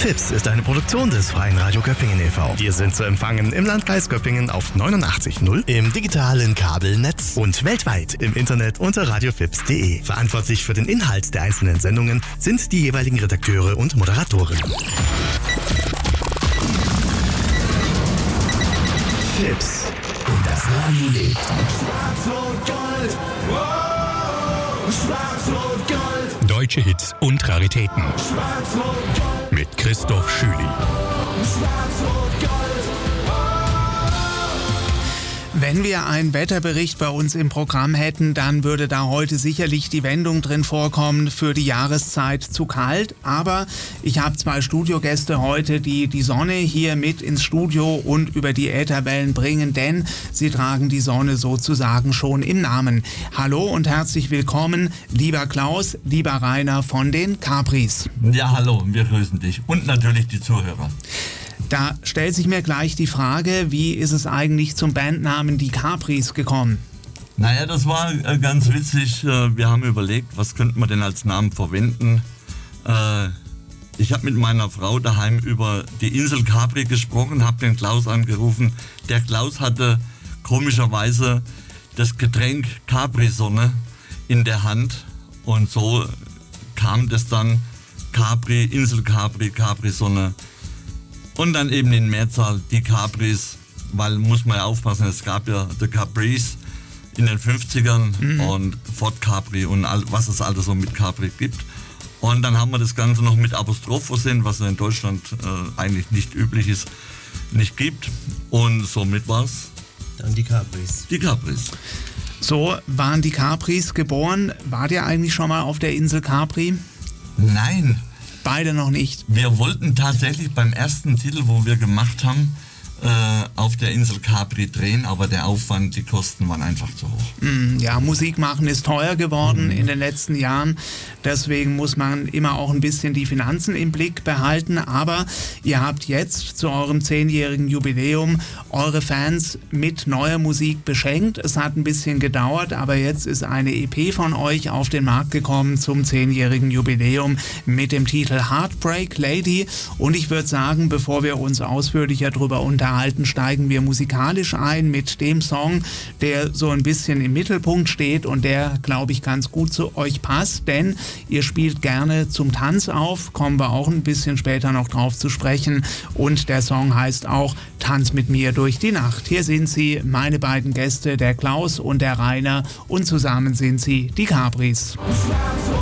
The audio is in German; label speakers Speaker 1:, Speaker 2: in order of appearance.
Speaker 1: FIPS ist eine Produktion des Freien Radio Göppingen e.V. Wir sind zu empfangen im Landkreis Göppingen auf 89.0, im digitalen Kabelnetz und weltweit im Internet unter radiofips.de. Verantwortlich für den Inhalt der einzelnen Sendungen sind die jeweiligen Redakteure und Moderatoren. FIPS. Und das Radio lebt.
Speaker 2: Schwarz-Rot-Gold. Wow. Schwarz-Rot-Gold.
Speaker 3: Deutsche Hits und Raritäten.
Speaker 2: Schwarz-Rot-Gold.
Speaker 3: Mit Christoph Schüli.
Speaker 2: Schwarz-Rot-Gold.
Speaker 4: Wenn wir einen Wetterbericht bei uns im Programm hätten, dann würde da heute sicherlich die Wendung drin vorkommen, für die Jahreszeit zu kalt. Aber ich habe 2 Studiogäste heute, die die Sonne hier mit ins Studio und über die Ätherwellen bringen, denn sie tragen die Sonne sozusagen schon im Namen. Hallo und herzlich willkommen, lieber Klaus, lieber Rainer von den Capris.
Speaker 5: Ja, hallo, wir grüßen dich und natürlich die Zuhörer.
Speaker 4: Da stellt sich mir gleich die Frage, wie ist es eigentlich zum Bandnamen Die Capris gekommen?
Speaker 5: Naja, das war ganz witzig. Wir haben überlegt, was könnte man denn als Namen verwenden. Ich habe mit meiner Frau daheim über die Insel Capri gesprochen, habe den Klaus angerufen. Der Klaus hatte komischerweise das Getränk Capri-Sonne in der Hand und so kam das dann Capri, Insel Capri, Capri-Sonne. Und dann eben in Mehrzahl die Capris, weil, muss man ja aufpassen, es gab ja die Caprice in den 50ern und Ford Capri und was es alles so mit Capri gibt. Und dann haben wir das Ganze noch mit Apostroph versehen, was in Deutschland eigentlich nicht üblich ist, nicht gibt. Und somit war es
Speaker 6: dann die Capris.
Speaker 5: Die Capris.
Speaker 4: So waren die Capris geboren. Wart ihr eigentlich schon mal auf der Insel Capri?
Speaker 5: Nein.
Speaker 4: Beide noch nicht.
Speaker 5: Wir wollten tatsächlich beim ersten Titel, wo wir gemacht haben, auf der Insel Capri drehen, aber der Aufwand, die Kosten waren einfach zu hoch.
Speaker 4: Ja, Musik machen ist teuer geworden in den letzten Jahren. Deswegen muss man immer auch ein bisschen die Finanzen im Blick behalten. Aber ihr habt jetzt zu eurem 10-jährigen Jubiläum eure Fans mit neuer Musik beschenkt. Es hat ein bisschen gedauert, aber jetzt ist eine EP von euch auf den Markt gekommen zum 10-jährigen Jubiläum mit dem Titel Heartbreak Lady. Und ich würde sagen, bevor wir uns ausführlicher darüber unterhalten, steigen wir musikalisch ein mit dem Song, der so ein bisschen im Mittelpunkt steht und der, glaube ich, ganz gut zu euch passt, denn ihr spielt gerne zum Tanz auf, kommen wir auch ein bisschen später noch drauf zu sprechen, und der Song heißt auch Tanz mit mir durch die Nacht. Hier sind sie, meine beiden Gäste, der Klaus und der Rainer, und zusammen sind sie die Capris.
Speaker 2: Schwarz-Rot-Gold.